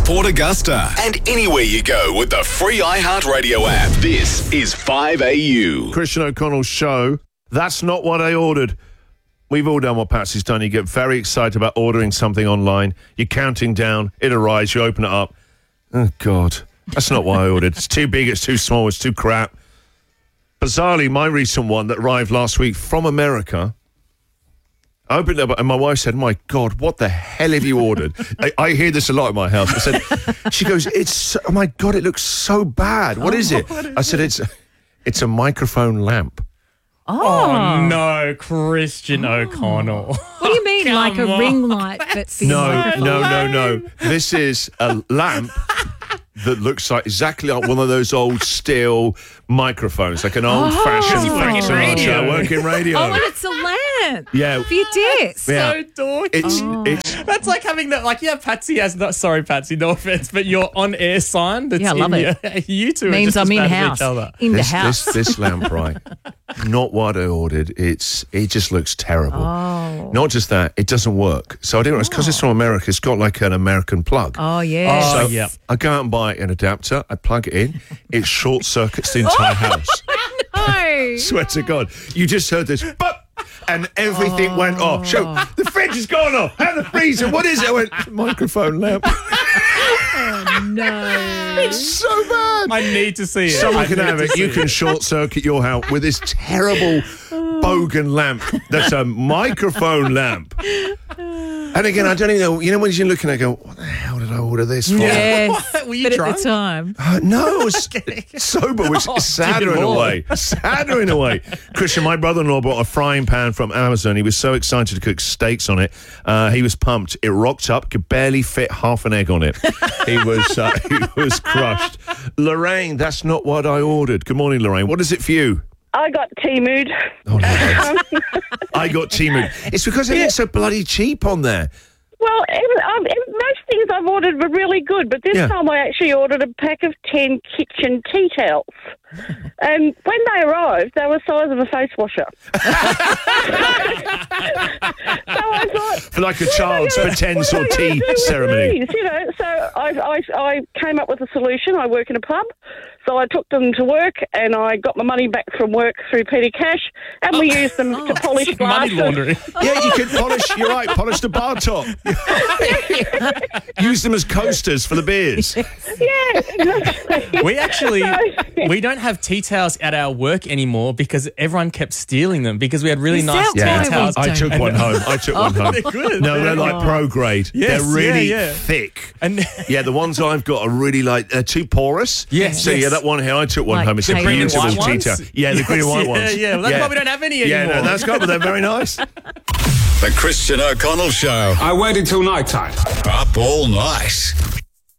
Port Augusta, and anywhere you go with the free iHeartRadio app. This is 5AU. Christian O'Connell's show. That's not what I ordered. We've all done what Patsy's done. You get very excited about ordering something online. You're counting down. It arrives. You open it up. Oh, God. That's not what I ordered. It's too big. It's too small. It's too crap. Bizarrely, my recent one that arrived last week from America, I opened it up and my wife said, "My God, what the hell have you ordered?" I hear this a lot in my house. I said, she goes, "Oh my God, it looks so bad. What is it?" I said, it's a microphone lamp. Oh, no, Christian O'Connell. What do you mean, like a ring light? That's No. This is a lamp that looks like exactly like one of those old steel microphones, like an old-fashioned working radio. Oh, and it's a lamp. Yeah. For your desk. Yeah. So dorky. It's That's like having that, like, Patsy has, sorry, Patsy, no offense, but your on-air sign that's I love it. You two Means are just I'm as bad as in-house. each other. In the house. This lamp, right? Not what I ordered. It just looks terrible. Oh. Not just that, it doesn't work. So I didn't know, it's because it's from America. It's got like an American plug. Oh, yeah. Oh, So yeah. I go out and buy an adapter. I plug it in. It short circuits the entire house. No. Swear to God. You just heard this, but, and everything went off. Show, the fridge has gone off. And the freezer, what is it? I went, microphone lamp. No. It's so bad. I need to see it. Someone I can need have to it. see You can short circuit your house with this terrible bogan lamp. That's a microphone lamp. And again, I don't even know. You know when you're looking at it, I go, what the hell did I order this for? Yes. What? Were you but drunk? at the time. No, it's sober, which is sadder in a way. Sadder in a way. Christian, my brother-in-law bought a frying pan from Amazon. He was so excited to cook steaks on it. He was pumped. It rocked up, could barely fit half an egg on it. He was crushed. Lorraine, that's not what I ordered. Good morning, Lorraine. What is it for you? I got T-Mood. Oh, no. I got T-Mood. It's because it's so bloody cheap on there. Well, most things I've ordered were really good, but this time I actually ordered a pack of 10 kitchen tea towels. And when they arrived, they were the size of a face washer. So I thought... For like a child's pretend sort of tea ceremony. These, you know, so I came up with a solution. I work in a pub. So I took them to work and I got my money back from work through petty cash and we used them to polish glasses. Money laundering. Yeah, you can polish, you're right, polish the bar top. Use them as coasters for the beers. Yeah, exactly. We don't have tea towels at our work anymore because everyone kept stealing them because we had really nice tea why we towels. I took one home. They're good. No, they're like pro grade. Yes, they're really yeah. thick. And yeah, the ones I've got are really like, they're too porous. Yes, So yes. yeah, that one here, I took one Like home. It's a green and beautiful white tea ones? towel. Yeah, the green and white ones. Yeah. Well, that's why we don't have any anymore. Yeah, no, that's good, but they're very nice. The Christian O'Connell Show. I waited till night time. Up all night.